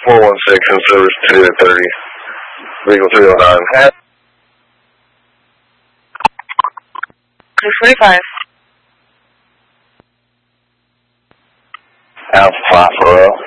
416 in service 230. Legal 309. 245. Alpha 5 for